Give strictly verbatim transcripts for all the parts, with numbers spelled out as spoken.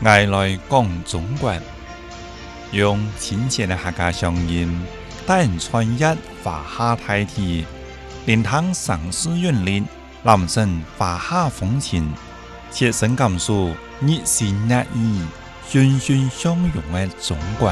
爱来讲中国，用亲切的客家乡音，带人穿越华夏大地，聆听城市韵律，感受华夏风情，切身感受日新月异、欣欣向荣的中国。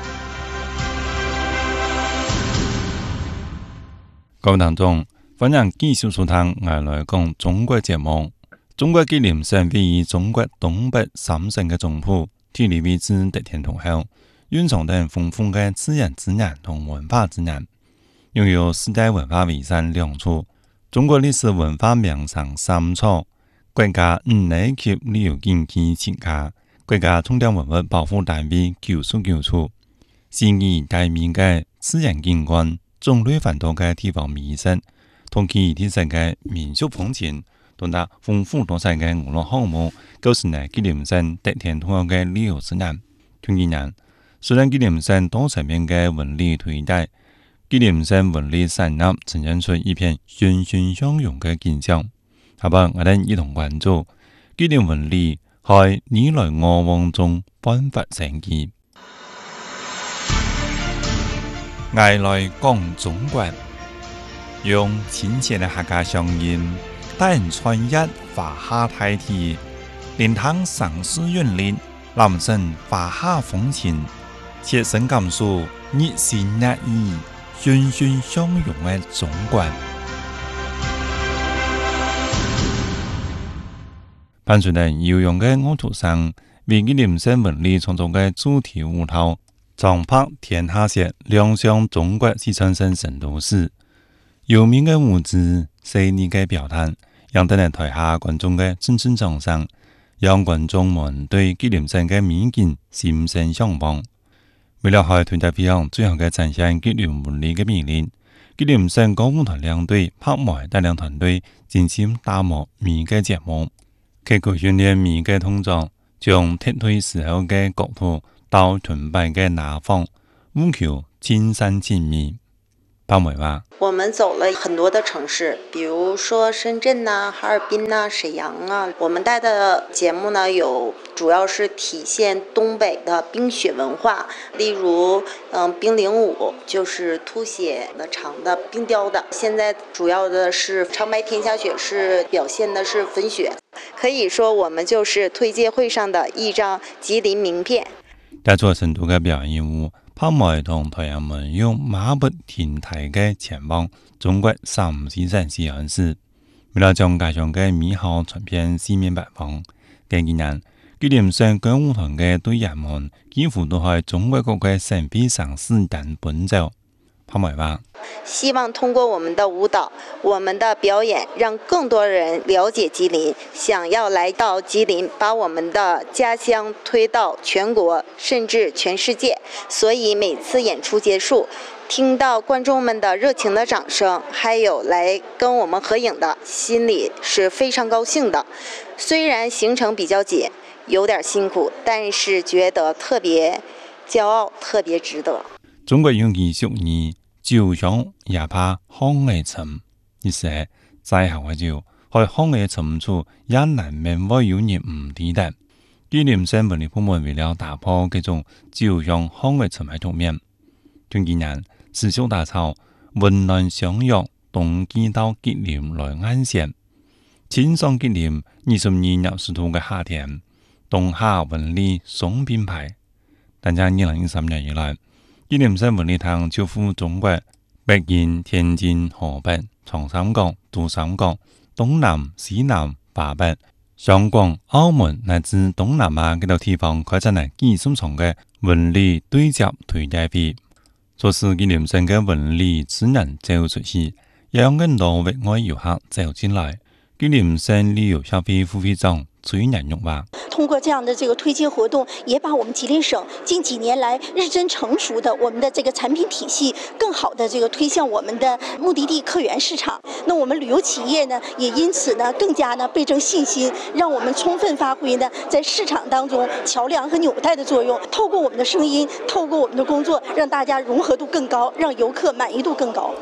各位聽眾，歡迎繼續收聽愛來講中國節目。中國吉林省位於中國東北三省嘅中部，地理位置得天獨厚，蘊藏着豐富嘅自然資源同文化資源，擁有世界文化遺產兩處，中國歷史文化名城三處，國家五年級旅遊景區七家，國家重點文物保護單位九十九處，新義大面嘅自然景觀，種類繁多嘅地方美食，同其特色嘅民俗風情，同埋豐富多彩嘅娛樂項目，構成咗吉林省得天獨厚嘅旅遊資源。近幾年，雖然吉林省多層面嘅文旅推介，吉林省文旅產業呈現出一片欣欣向榮嘅景象。下邊我哋一同關注吉林文旅喺你來我往中煥發生機。愛來講中國，用親切的客家鄉音，帶人穿越華夏大地，聆聽城市韻律，感受華夏風情，切身感受日新月異、欣欣向榮的中國。伴隨着悠揚的樂土聲，為吉林省文旅創造嘅主題舞蹈。長拍天下色，亮相中國四川省成都市。有名嘅舞姿，細膩嘅表達，讓得嚟台下觀眾嘅陣陣掌聲，讓觀眾們對吉林省嘅美景心生向往。為了喺團隊培養最後嘅展現吉林文旅嘅魅力，吉林省歌舞團兩隊拍賣帶領團隊進行打磨美嘅節目，刻苦訓練美嘅動作，將踢腿時候嘅角度到屯擺嘅拿放，務求盡善盡美。潘偉話： 我們走了很多的城市，比如說深圳呐、哈爾濱呐、沈陽啊。我們帶的節目呢，有主要是體現東北的冰雪文化，例如嗯冰凌舞，就是凸顯了長的冰雕的。現在主要的是長白天下雪，是表現的是粉雪。可以說，我們就是推介會上的一張吉林名片。 帶咗成都嘅表演舞，拍賣同台人們用馬不停蹄嘅前往中國三四省西安市，為了將家鄉嘅美好傳遍四面八方。近幾年，吉林省歌舞團嘅隊員們幾乎都喺中國各嘅省會城市間奔走。潘偉話： 希望通過我們的舞蹈、我們的表演，讓更多人了解吉林，想要來到吉林，把我們的家鄉推到全國甚至全世界。所以每次演出結束，聽到觀眾們的熱情的掌聲，還有來跟我們合影的，心裡是非常高興的。雖然行程比較緊，有點辛苦，但是覺得特別驕傲，特別值得。 中國用語俗語，酒香也怕巷尾沉，意思係再後嘅酒，喺巷尾沉處也難免會有人唔抵得。吉林省文旅部門為了打破這種酒香巷尾沉嘅局面，近幾年持續打造溫暖相約冬季到吉林來安線，親上吉林二十二入十度嘅夏天，冬夏文旅雙品牌。但在二零一三年以來，吉林省文旅廳就赴中國北京、天津、河北、長三角、珠三角、東南、西南、華北、香港、澳門乃至東南亞幾個地方開展了幾十場嘅文旅對接推介會，促使吉林省嘅文旅自然走出去，也讓更多國外遊客走進來。吉林省旅遊消費副會長崔仁玉話： 通過這樣的這個推介活動，也把我們吉林省近幾年來日臻成熟的我們的這個產品體系，更好的這個推向我們的目的地客源市場。那我們旅遊企業呢，也因此呢更加呢倍增信心，讓我們充分發揮呢在市場當中橋樑和紐帶的作用。透過我們的聲音，透過我們的工作，讓大家融合度更高，讓遊客滿意度更高。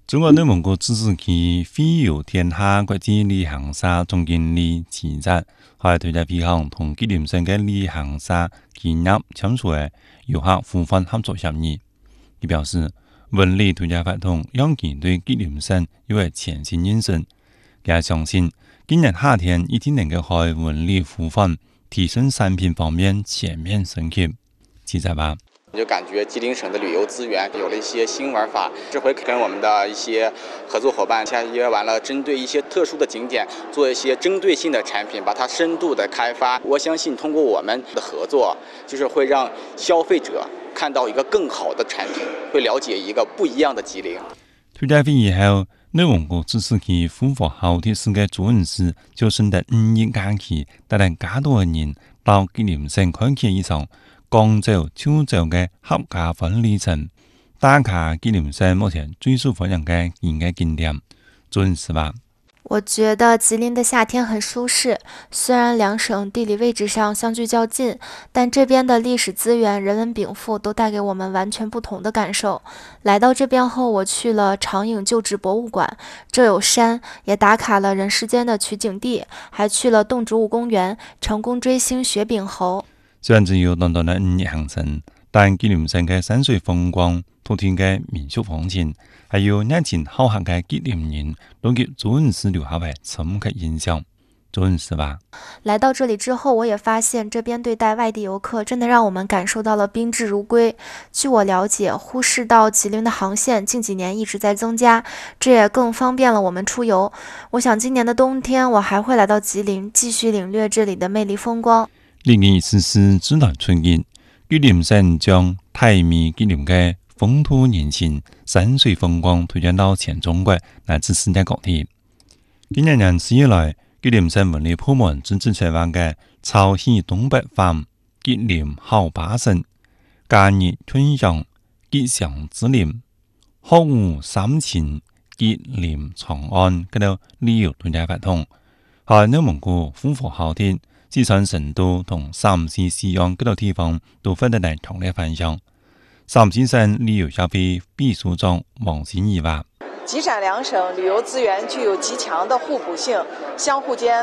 中国内蒙古自治区飞游天下国际旅行社总经理齐泽喺推介批行同吉林省嘅旅行社建立簽署嘅遊客互訪合作協議。佢表示，文旅推介活動讓佢對吉林省有個全新認識。佢相信，今年夏天一定能夠喺文旅互訪提升產品方面全面升級。齊澤話。 就感覺吉林省的旅遊資源有了一些新玩法，這回跟我們的一些合作夥伴簽約完了，針對一些特殊的景點做一些針對性的產品，把它深度的開發。我相信通過我們的合作，就是會讓消費者看到一個更好的產品，會了解一個不一樣的吉林。 推介會以後，內蒙古自治區呼和浩特市嘅主任市就順得五一假期，帶嚟更多嘅人到吉林省看劇以上。廣州、潮州嘅合家歡旅程，打卡吉林省目前最受歡迎嘅幾個景點。準時吧。 我覺得吉林的夏天很舒適，雖然兩省地理位置上相距較近，但這邊的歷史資源、人文稟賦都帶給我們完全不同的感受。來到這邊後，我去了長影舊址博物館，這有山，也打卡了人世間的取景地，還去了動植物公園，成功追星雪柄猴。 雖然只有短短的五日行程，但吉林省嘅山水風光、獨特嘅民俗風情，還有熱情好客嘅吉林人，都給主任市留下嘅深刻印象。主任市吧。 來到這裡之後，我也發現這邊對待外地遊客，真的讓我們感受到了賓至如歸。據我了解，呼市到吉林的航線近幾年一直在增加，這也更方便了我們出遊。我想今年的冬天，我還會來到吉林，繼續領略這裡的魅力風光。 二零二四年自然春節，吉林省將泰米吉林嘅風土人情、山水風光推薦到全中國乃至世界各地。今年年始以來，吉林省文旅部門正式策劃嘅潮起東北範吉林好巴省、假日春陽吉祥之林、學武三秦吉林長安嗰度旅遊推介活動，喺內蒙古呼和浩特、四川成都同陝西西安嗰度地方都獲得嚟強烈反響。陝西省旅遊協會秘書長王新義話： 吉陝兩省旅遊資源具有極強的互補性，相互間